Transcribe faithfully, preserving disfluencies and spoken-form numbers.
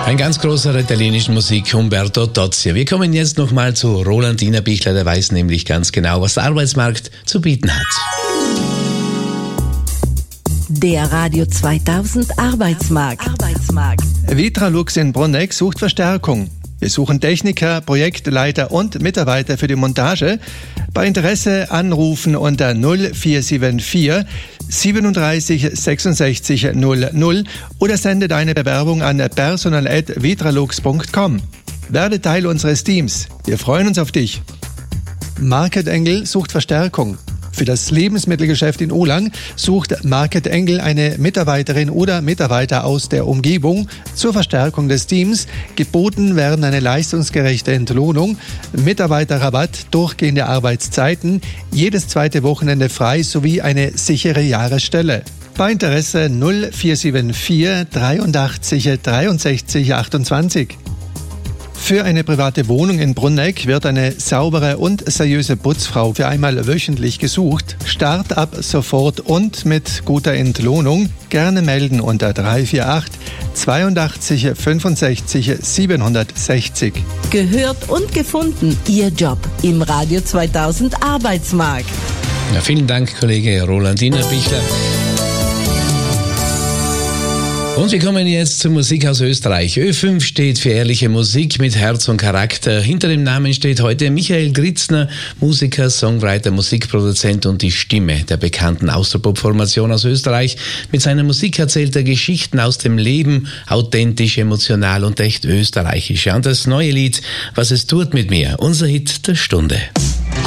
Ein ganz großer italienischer Musik, Umberto Tozzi. Wir kommen jetzt nochmal zu Roland Innerbichler, der weiß nämlich ganz genau, was der Arbeitsmarkt zu bieten hat. Der Radio zweitausend Arbeitsmarkt. Arbeitsmarkt. Vitralux in Bruneck sucht Verstärkung. Wir suchen Techniker, Projektleiter und Mitarbeiter für die Montage. Bei Interesse anrufen unter null vier sieben vier siebenunddreißig sechsundsechzig null null oder sende deine Bewerbung an personal at vitralux punkt com. Werde Teil unseres Teams. Wir freuen uns auf dich. Market Engel sucht Verstärkung. Für das Lebensmittelgeschäft in Uhlang sucht Market Engel eine Mitarbeiterin oder Mitarbeiter aus der Umgebung zur Verstärkung des Teams. Geboten werden eine leistungsgerechte Entlohnung, Mitarbeiterrabatt, durchgehende Arbeitszeiten, jedes zweite Wochenende frei sowie eine sichere Jahresstelle. Bei Interesse null vier sieben vier dreiundachtzig dreiundsechzig achtundzwanzig. Für eine private Wohnung in Bruneck wird eine saubere und seriöse Putzfrau für einmal wöchentlich gesucht. Start ab sofort und mit guter Entlohnung. Gerne melden unter drei vier acht zweiundachtzig fünfundsechzig siebenhundertsechzig. Gehört und gefunden. Ihr Job im Radio zweitausend Arbeitsmarkt. Ja, vielen Dank, Kollege Roland Innerbichler. Und wir kommen jetzt zur Musik aus Österreich. Ö fünf steht für ehrliche Musik mit Herz und Charakter. Hinter dem Namen steht heute Michael Gritzner, Musiker, Songwriter, Musikproduzent und die Stimme der bekannten Austropop-Formation aus Österreich. Mit seiner Musik erzählt er Geschichten aus dem Leben, authentisch, emotional und echt österreichisch. Ja, und das neue Lied, Was es tut mit mir, unser Hit der Stunde.